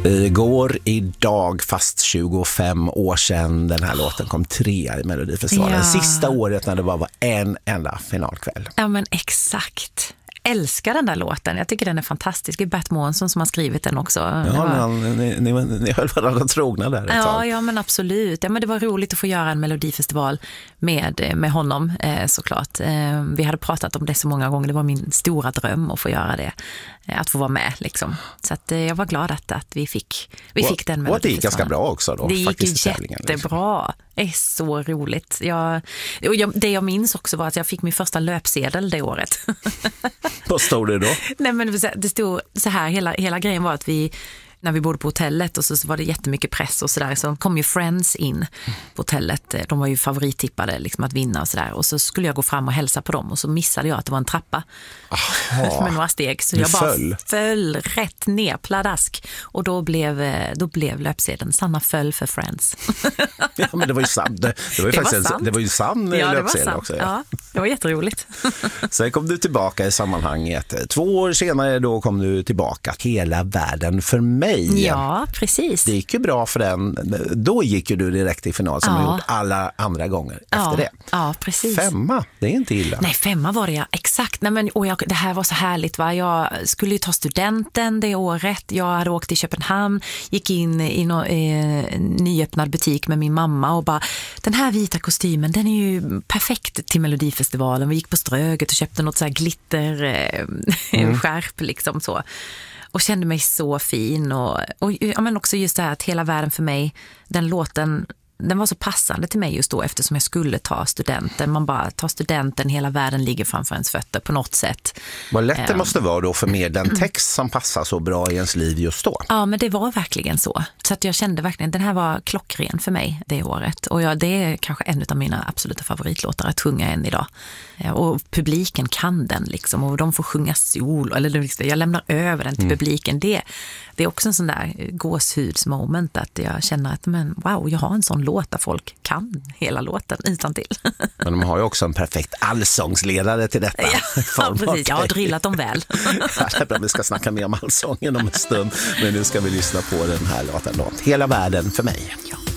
Igår, idag, fast 25 år sedan den här låten kom 3 i Melodifestivalen. Ja. Sista året när det bara var en enda finalkväll. Ja, men exakt. Älskar den där låten. Jag tycker den är fantastisk. Det är Bert Månsson som har skrivit den också. Ja, men ni höll varandra trogna där ett tag. Ja, men absolut. Ja, men det var roligt att få göra en Melodifestival med honom, såklart. Vi hade pratat om det så många gånger. Det var min stora dröm att få göra det. Att få vara med, liksom. Så att, jag var glad att vi fick den Melodifestivalen. Och det gick ganska bra också då. Det gick faktiskt, jättebra. Det är så roligt. Det jag minns också var att jag fick min första löpsedel det året. Vad stod det då? Nej, men det stod så här, hela grejen var att när vi bodde på hotellet och så var det jättemycket press och sådär, så kom ju Friends in på hotellet. De var ju favorittippade liksom att vinna och sådär. Och så skulle jag gå fram och hälsa på dem och så missade jag att det var en trappa med några steg. Så jag bara föll rätt ner, pladask. Och då blev löpsedeln Sanna föll för Friends. Ja, men det var ju sant. Det var ju sann löpsedel också. Ja, det var jätteroligt. Sen kom du tillbaka i sammanhanget. 2 år senare då kom du tillbaka. Hela världen för mig. Ja, precis. Det gick ju bra för den. Då gick ju du direkt i final som har gjort alla andra gånger efter det. Ja, precis. 5, det är inte illa. Nej, 5 var det, ja. Exakt. Nej, men, det här var så härligt, va? Jag skulle ju ta studenten det året. Jag hade åkt till Köpenhamn, gick in i en nyöppnad butik med min mamma och bara, den här vita kostymen, den är ju perfekt till Melodifestivalen. Vi gick på Ströget och köpte något så här glitterskärp liksom så. Och kände mig så fin och ja, men också just det här att hela världen för mig, den låten, den var så passande till mig just då eftersom jag skulle ta studenten. Man bara tar studenten, hela världen ligger framför ens fötter på något sätt. Vad lätt det måste vara då att förmedla en text som passar så bra i ens liv just då. Ja, men det var verkligen så. Så att jag kände verkligen, den här var klockren för mig det året. Och det är kanske en av mina absoluta favoritlåtar att sjunga än idag. Och publiken kan den liksom, och de får sjunga solo, eller jag lämnar över den till publiken. Det är också en sån där gåshudsmoment att jag känner att wow, jag har en sån låt där folk kan hela låten utan till. Men de har ju också en perfekt allsångsledare till detta. Ja, precis. Jag har drillat dem väl. Ja, vi ska snacka mer om allsången om en stund, men nu ska vi lyssna på den här låten då. Hela världen för mig.